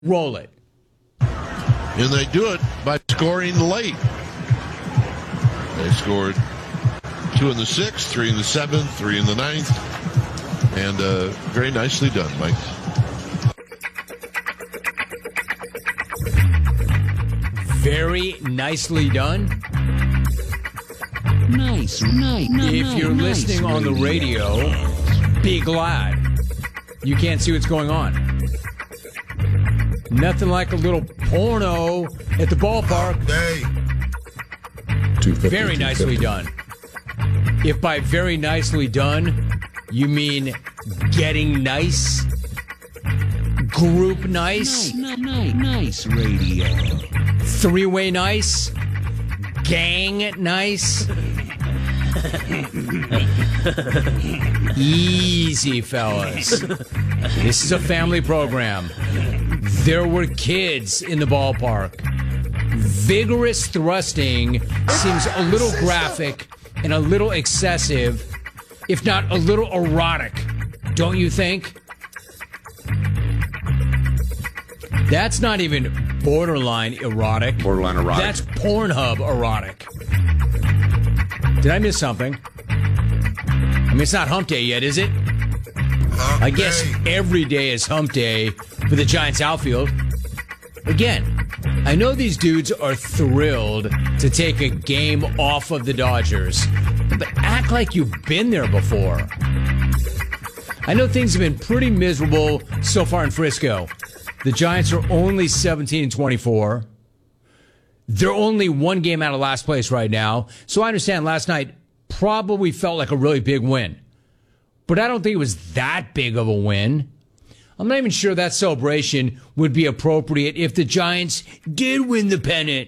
Roll it. And they do it by scoring late. They scored 2 in the 6th, 3 in the 7th, 3 in the 9th. And very nicely done, Mike. Very nicely done. Nice. If you're listening on the radio, be glad. You can't see what's going on. Nothing like a little porno at the ballpark. Very nicely done. If by very nicely done, you mean getting nice, group nice, Nice radio. three-way nice, gang nice. Easy, fellas. This is a family program. There were kids in the ballpark. Vigorous thrusting seems a little graphic and a little excessive, if not a little erotic, don't you think? That's not even borderline erotic. Borderline erotic. That's Pornhub erotic. Did I miss something? I mean, it's not hump day yet, is it? I guess every day is hump day for the Giants outfield. Again, I know these dudes are thrilled to take a game off of the Dodgers, but act like you've been there before. I know things have been pretty miserable so far in Frisco. The Giants are only 17-24. They're only one game out of last place right now. So I understand last night probably felt like a really big win. But I don't think it was that big of a win. I'm not even sure that celebration would be appropriate if the Giants did win the pennant.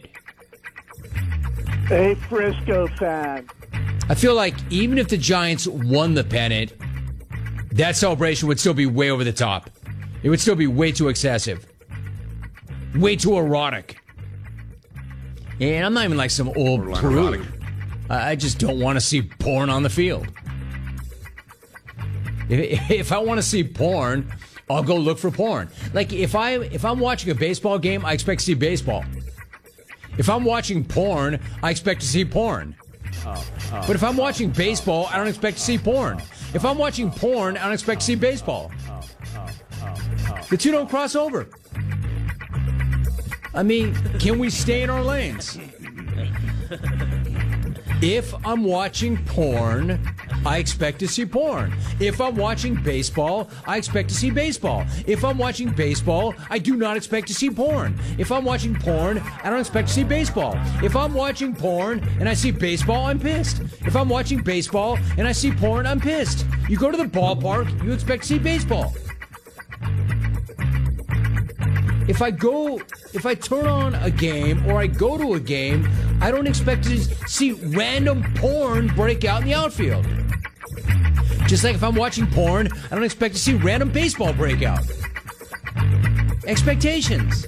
Hey, Frisco fan. I feel like even if the Giants won the pennant, that celebration would still be way over the top. It would still be way too excessive. Way too erotic. And I'm not even like some old prude. I just don't want to see porn on the field. If I want to see porn, I'll go look for porn. Like if I'm watching a baseball game, I expect to see baseball. If I'm watching porn, I expect to see porn. But if I'm watching baseball, I don't expect to see porn. If I'm watching porn, I don't expect to see baseball. The two don't cross over. I mean, can we stay in our lanes? If I'm watching porn, I expect to see porn. If I'm watching baseball, I expect to see baseball. If I'm watching baseball, I do not expect to see porn. If I'm watching porn, I don't expect to see baseball. If I'm watching porn and I see baseball, I'm pissed. If I'm watching baseball and I see porn, I'm pissed. You go to the ballpark, you expect to see baseball. If I turn on a game or I go to a game, I don't expect to see random porn break out in the outfield. Just like if I'm watching porn, I don't expect to see random baseball break out. Expectations.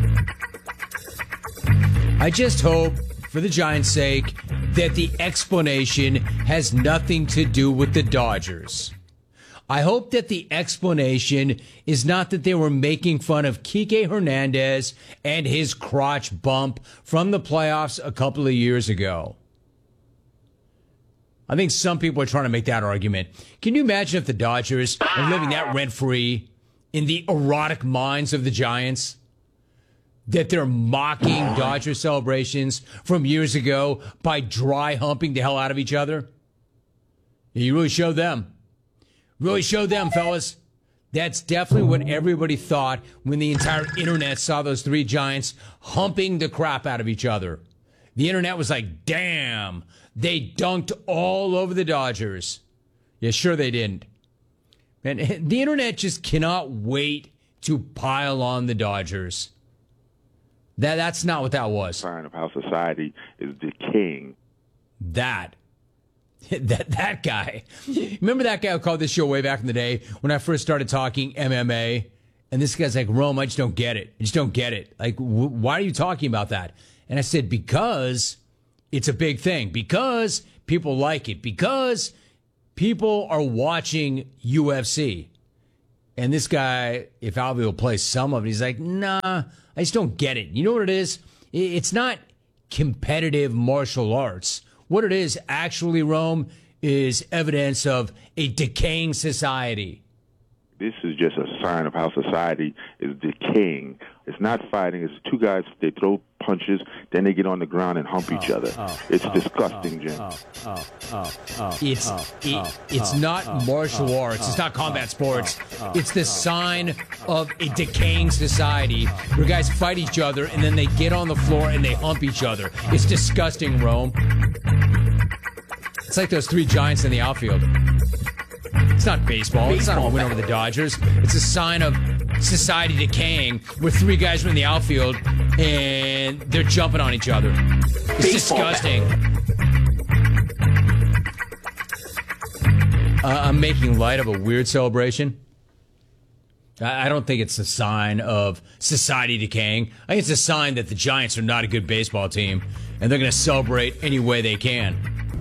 I just hope, for the Giants' sake, that the explanation has nothing to do with the Dodgers. I hope that the explanation is not that they were making fun of Kike Hernandez and his crotch bump from the playoffs a couple of years ago. I think some people are trying to make that argument. Can you imagine if the Dodgers are living that rent-free in the erotic minds of the Giants? That they're mocking Dodger celebrations from years ago by dry humping the hell out of each other? You really showed them. Really showed them, fellas. That's definitely what everybody thought when the entire internet saw those three Giants humping the crap out of each other. The internet was like, damn, they dunked all over the Dodgers. Yeah, sure they didn't. And the internet just cannot wait to pile on the Dodgers. That's not what that was. Sign of how society is decaying. That guy. Remember that guy who called this show way back in the day when I first started talking MMA? And this guy's like, Rome, I just don't get it. I just don't get it. Like, why are you talking about that? And I said, because it's a big thing. Because people like it. Because people are watching UFC. And this guy, if Alvy will play some of it, he's like, nah, I just don't get it. You know what it is? It's not competitive martial arts. What it is, actually, Rome, is evidence of a decaying society. This is just a sign of how society is decaying. It's not fighting. It's two guys, they throw punches, then they get on the ground and hump each other. It's disgusting, Jim. It's not martial arts. It's not combat sports. It's the sign of a decaying society where guys fight each other and then they get on the floor and they hump each other. It's disgusting, Rome. It's like those three giants in the outfield. It's not baseball. It's not a win over the Dodgers. It's a sign of society decaying where three guys are in the outfield and they're jumping on each other. It's disgusting. I'm making light of a weird celebration. I don't think it's a sign of society decaying. I think it's a sign that the Giants are not a good baseball team and they're going to celebrate any way they can.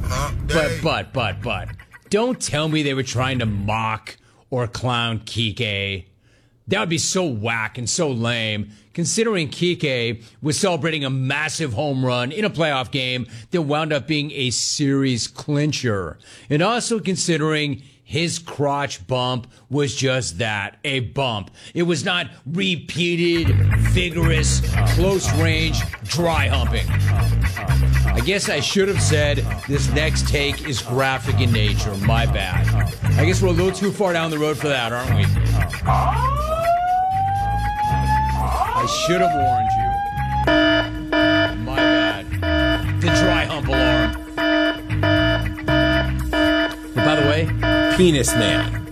But. Don't tell me they were trying to mock or clown Kike. That would be so whack and so lame, considering Kike was celebrating a massive home run in a playoff game that wound up being a series clincher. And also considering his crotch bump was just that, a bump. It was not repeated, vigorous, close-range, dry humping. I guess I should have said this next take is graphic in nature. My bad. I guess we're a little too far down the road for that, aren't we? I should have warned you. My bad. The dry hump alarm. But by the way, Penis Man.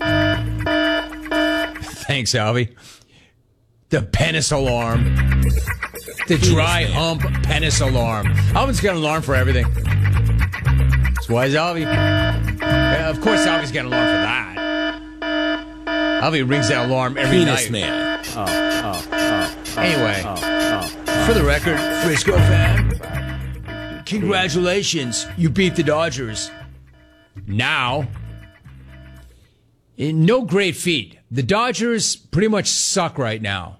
Thanks, Alvy. The penis alarm. The dry hump penis alarm. Alvin's got an alarm for everything. That's why he's Alvy. Yeah, of course, Alvy's got an alarm for that. Alvy rings that alarm every night. Penis Man. Anyway, for the record, Frisco fan, congratulations. You beat the Dodgers. Now, no great feat. The Dodgers pretty much suck right now.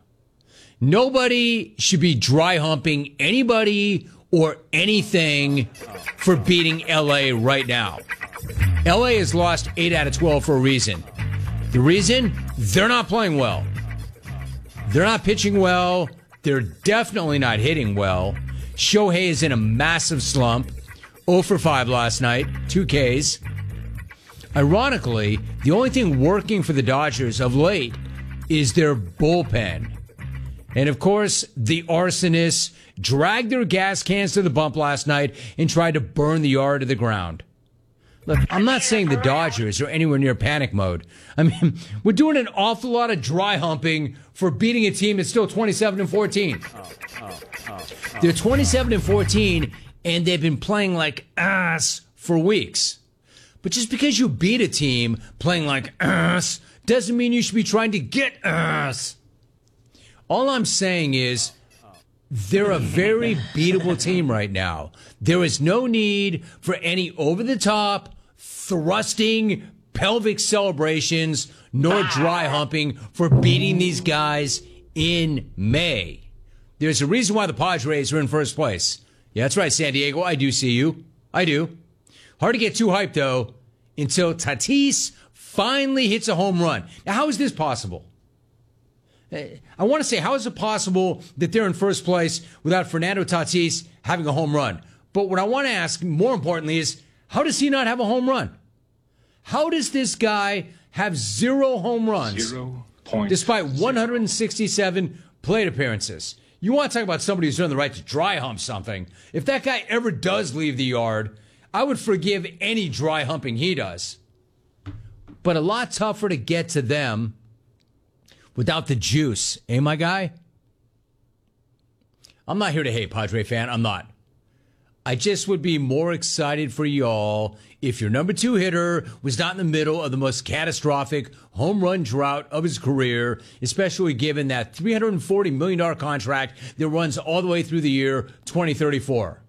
Nobody should be dry humping anybody or anything for beating LA right now. LA has lost 8 out of 12 for a reason. The reason? They're not playing well. They're not pitching well. They're definitely not hitting well. Shohei is in a massive slump. 0 for 5 last night, 2 Ks. Ironically, the only thing working for the Dodgers of late is their bullpen. And of course, the arsonists dragged their gas cans to the bump last night and tried to burn the yard to the ground. Look, I'm not saying the Dodgers are anywhere near panic mode. I mean, we're doing an awful lot of dry humping for beating a team that's still 27-14. They're 27-14, and they've been playing like ass for weeks. But just because you beat a team playing like ass doesn't mean you should be trying to get ass. All I'm saying is they're a very beatable team right now. There is no need for any over-the-top, thrusting, pelvic celebrations, nor dry humping for beating these guys in May. There's a reason why the Padres are in first place. Yeah, that's right, San Diego. I do see you. I do. Hard to get too hyped, though, until Tatis finally hits a home run. Now, how is this possible? I want to say, how is it possible that they're in first place without Fernando Tatis having a home run? But what I want to ask, more importantly, is how does he not have a home run? How does this guy have 0 home runs despite 167 plate appearances? You want to talk about somebody who's earned the right to dry hump something. If that guy ever does leave the yard, I would forgive any dry humping he does. But a lot tougher to get to them without the juice, eh, my guy? I'm not here to hate, Padre fan. I'm not. I just would be more excited for y'all if your number 2 hitter was not in the middle of the most catastrophic home run drought of his career, especially given that $340 million contract that runs all the way through the year 2034.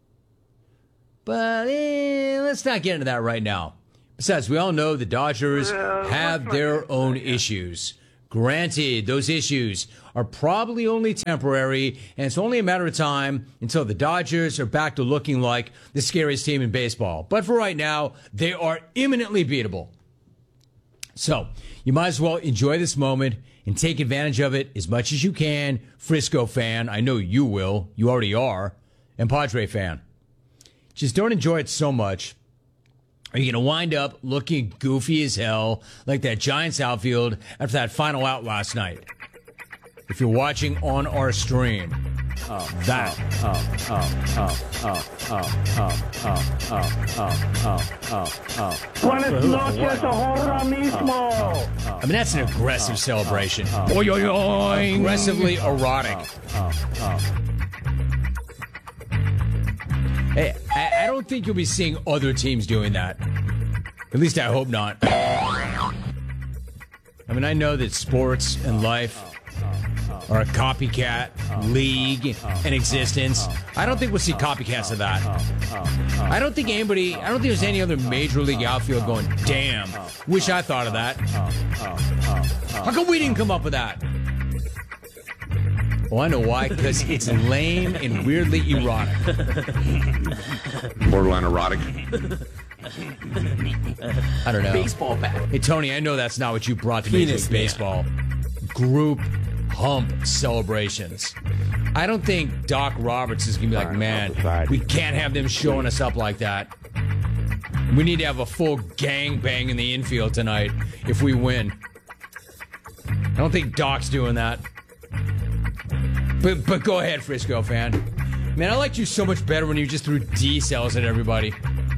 But let's not get into that right now. Besides, we all know the Dodgers have their own issues. Granted, those issues are probably only temporary, and it's only a matter of time until the Dodgers are back to looking like the scariest team in baseball. But for right now, they are imminently beatable. So you might as well enjoy this moment and take advantage of it as much as you can. Frisco fan, I know you will. You already are. And Padre fan. Just don't enjoy it so much, or you're going to wind up looking goofy as hell like that Giants outfield after that final out last night. If you're watching on our stream, Buenas noches, ahora mismo. I mean, that's an aggressive celebration. Oy, oy, oy. Aggressively erotic. Hey, I don't think you'll be seeing other teams doing that. At least I hope not. I mean, I know that sports and life are a copycat league in existence. I don't think we'll see copycats of that. I don't think there's any other major league outfield going, damn, wish I thought of that. How come we didn't come up with that? Well, I know why, because it's lame and weirdly erotic. Borderline erotic. I don't know. Baseball bat. Hey, Tony, I know that's not what you brought to Major League Baseball. Group hump celebrations. I don't think Doc Roberts is going to be like, man, we can't have them showing us up like that. We need to have a full gangbang in the infield tonight if we win. I don't think Doc's doing that. But go ahead, Frisco fan. Man, I liked you so much better when you just threw D cells at everybody.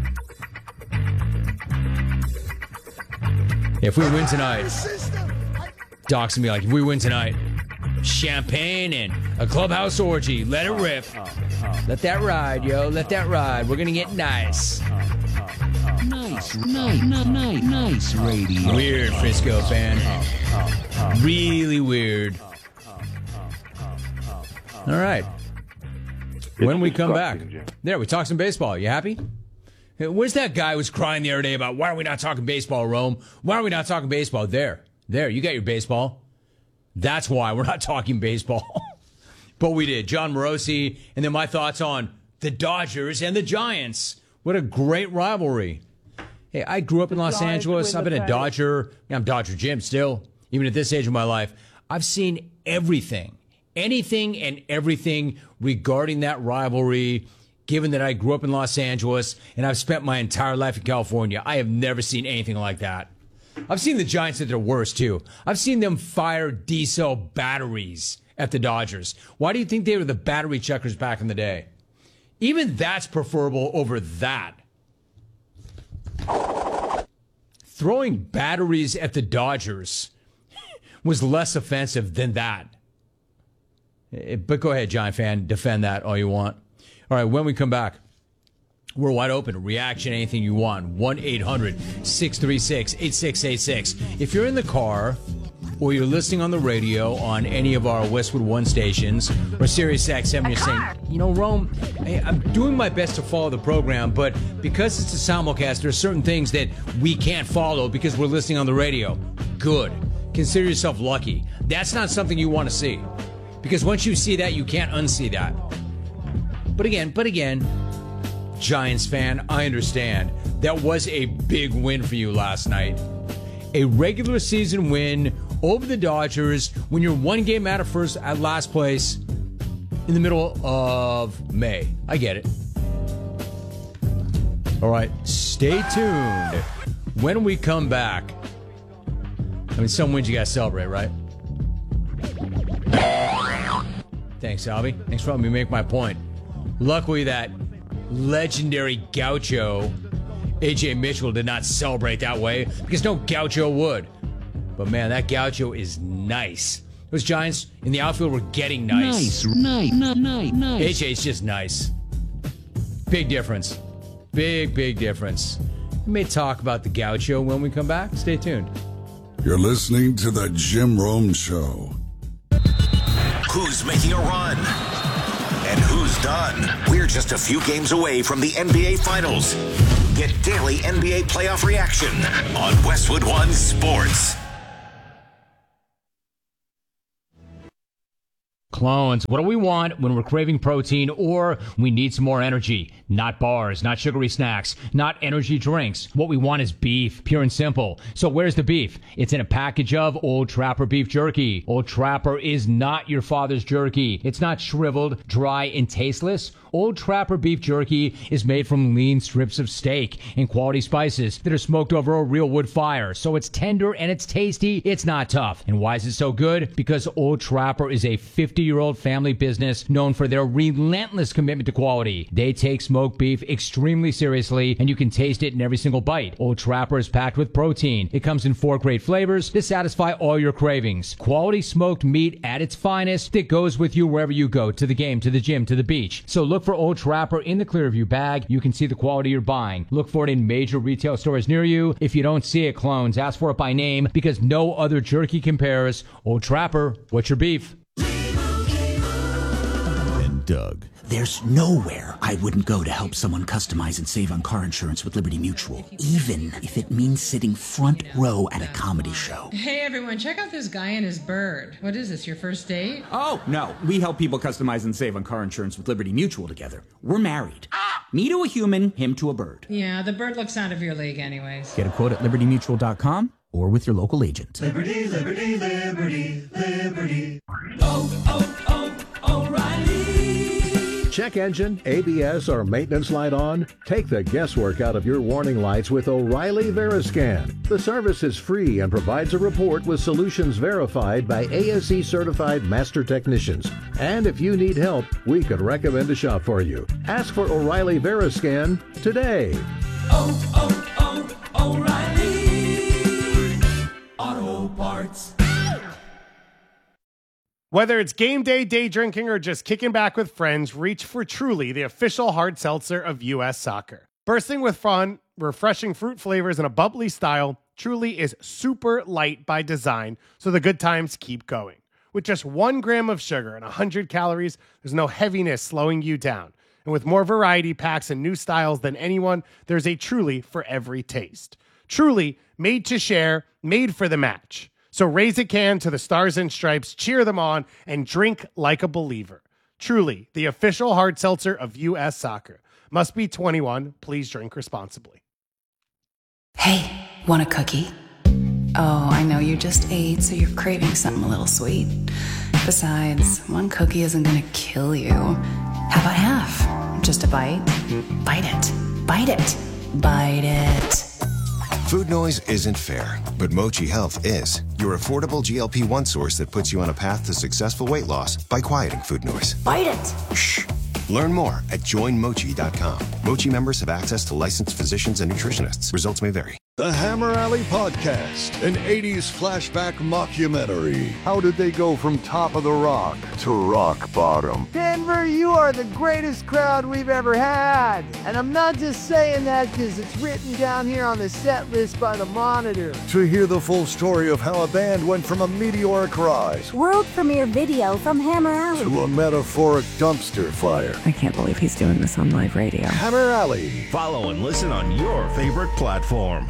If we win tonight, Doc's gonna be like, if we win tonight, champagne and a clubhouse orgy. Let it rip. Let that ride, yo. Let that ride. We're gonna get nice. Nice radio. Weird, Frisco fan. Really weird. All right. When we come back, there, we talk some baseball. You happy? Where's that guy who was crying the other day about, why are we not talking baseball, Rome? Why are we not talking baseball? There, you got your baseball. That's why we're not talking baseball. But we did. John Morosi, and then my thoughts on the Dodgers and the Giants. What a great rivalry. Hey, I grew up in Los Angeles. I've been a Dodger. I'm Dodger Jim still, even at this age of my life. I've seen everything. Anything and everything regarding that rivalry, given that I grew up in Los Angeles and I've spent my entire life in California. I have never seen anything like that. I've seen the Giants at their worst, too. I've seen them fire D-cell batteries at the Dodgers. Why do you think they were the battery checkers back in the day? Even that's preferable over that. Throwing batteries at the Dodgers was less offensive than that. But go ahead, Giant fan. Defend that all you want. All right, when we come back, we're wide open. Reaction, anything you want. 1-800-636-8686. If you're in the car or you're listening on the radio on any of our Westwood One stations or Sirius XM, you're saying, you know, Rome, I'm doing my best to follow the program, but because it's a simulcast, there are certain things that we can't follow because we're listening on the radio. Good. Consider yourself lucky. That's not something you want to see. Because once you see that, you can't unsee that. But again, Giants fan, I understand. That was a big win for you last night. A regular season win over the Dodgers when you're one game out of last place in the middle of May. I get it. All right, stay tuned. When we come back, I mean, some wins you got to celebrate, right? Thanks, Albie. Thanks for helping me make my point. Luckily, that legendary gaucho, A.J. Mitchell, did not celebrate that way because no gaucho would. But, man, that gaucho is nice. Those Giants in the outfield were getting nice. Nice. A.J.'s just nice. Big difference. Big difference. We may talk about the gaucho when we come back. Stay tuned. You're listening to The Jim Rome Show. Who's making a run? And who's done? We're just a few games away from the NBA Finals. Get daily NBA playoff reaction on Westwood One Sports. Clones. What do we want when we're craving protein or we need some more energy? Not bars, not sugary snacks, not energy drinks. What we want is beef, pure and simple. So where's the beef? It's in a package of Old Trapper beef jerky. Old Trapper is not your father's jerky. It's not shriveled, dry, and tasteless. Old Trapper beef jerky is made from lean strips of steak and quality spices that are smoked over a real wood fire. So it's tender and it's tasty. It's not tough. And why is it so good? Because Old Trapper is a 50-year-old family business known for their relentless commitment to quality. They take smoked beef extremely seriously, and you can taste it in every single bite. Old Trapper is packed with protein. It comes in 4 great flavors to satisfy all your cravings. Quality smoked meat at its finest that goes with you wherever you go, to the game, to the gym, to the beach. So look for Old Trapper in the Clearview bag. You can see the quality you're buying. Look for it in major retail stores near you. If you don't see it, clones, ask for it by name because no other jerky compares. Old Trapper, what's your beef? And Doug. There's nowhere I wouldn't go to help someone customize and save on car insurance with Liberty Mutual, even if it means sitting front row at a comedy show. Hey everyone, check out this guy and his bird. What is this, your first date? Oh, no. We help people customize and save on car insurance with Liberty Mutual together. We're married. Me to a human, him to a bird. Yeah, the bird looks out of your league anyways. Get a quote at libertymutual.com or with your local agent. Liberty, liberty, liberty, liberty. O'Reilly. Check engine, ABS, or maintenance light on? Take the guesswork out of your warning lights with O'Reilly Veriscan. The service is free and provides a report with solutions verified by ASE certified master technicians. And if you need help, we could recommend a shop for you. Ask for O'Reilly Veriscan today. O'Reilly Auto Parts. Whether it's game day, day drinking, or just kicking back with friends, reach for Truly, the official hard seltzer of U.S. Soccer. Bursting with fun, refreshing fruit flavors, and a bubbly style, Truly is super light by design, so the good times keep going. With just 1 gram of sugar and 100 calories, there's no heaviness slowing you down. And with more variety packs and new styles than anyone, there's a Truly for every taste. Truly, made to share, made for the match. So raise a can to the Stars and Stripes, cheer them on, and drink like a believer. Truly, the official hard seltzer of U.S. Soccer. Must be 21. Please drink responsibly. Hey, want a cookie? Oh, I know you just ate, so you're craving something a little sweet. Besides, 1 cookie isn't going to kill you. How about half? Just a bite? Bite it. Bite it. Bite it. Food noise isn't fair, but Mochi Health is. Your affordable GLP-1 source that puts you on a path to successful weight loss by quieting food noise. Bite it! Shh! Learn more at joinmochi.com. Mochi members have access to licensed physicians and nutritionists. Results may vary. The Hammer Alley Podcast, an 80s flashback mockumentary. How did they go from top of the rock to rock bottom? Denver, you are the greatest crowd we've ever had. And I'm not just saying that because it's written down here on the set list by the Monitor. To hear the full story of how a band went from a meteoric rise, world premiere video from Hammer Alley, to a metaphoric dumpster fire. I can't believe he's doing this on live radio. Hammer Alley. Follow and listen on your favorite platform.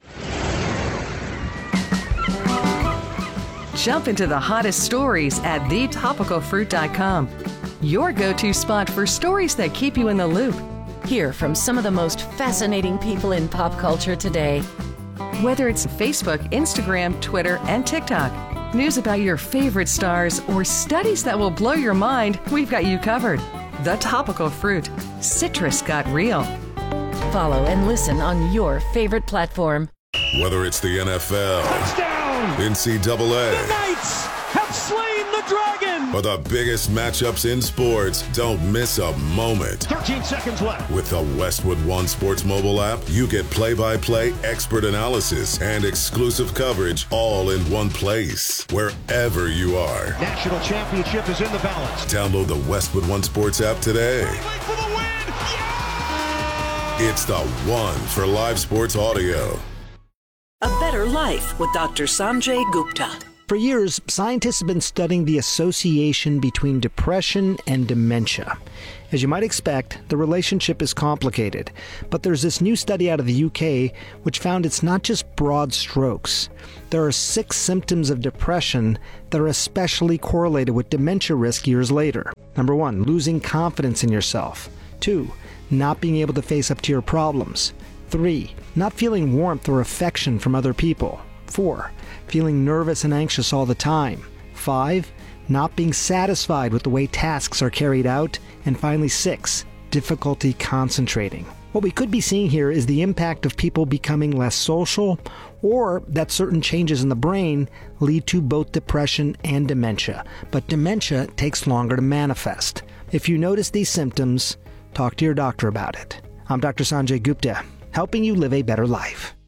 Jump into the hottest stories at thetopicalfruit.com. Your go-to spot for stories that keep you in the loop. Hear from some of the most fascinating people in pop culture today. Whether it's Facebook, Instagram, Twitter, and TikTok, news about your favorite stars, or studies that will blow your mind, we've got you covered. The Topical Fruit. Citrus got real. Follow and listen on your favorite platform. Whether it's the NFL, touchdown, NCAA, the Knights have slain the dragon, or the biggest matchups in sports, don't miss a moment. 13 seconds left. With the Westwood One Sports mobile app, you get play-by-play expert analysis and exclusive coverage all in one place, wherever you are. National championship is in the balance. Download the Westwood One Sports app today. For the win. Yeah! It's the one for live sports audio. A Better Life with Dr. Sanjay Gupta. For years, scientists have been studying the association between depression and dementia. As you might expect, the relationship is complicated, but there's this new study out of the UK which found it's not just broad strokes. There are 6 symptoms of depression that are especially correlated with dementia risk years later. Number 1, losing confidence in yourself. 2, not being able to face up to your problems. 3, not feeling warmth or affection from other people. 4, feeling nervous and anxious all the time. 5, not being satisfied with the way tasks are carried out. And finally 6, difficulty concentrating. What we could be seeing here is the impact of people becoming less social, or that certain changes in the brain lead to both depression and dementia. But dementia takes longer to manifest. If you notice these symptoms, talk to your doctor about it. I'm Dr. Sanjay Gupta, helping you live a better life.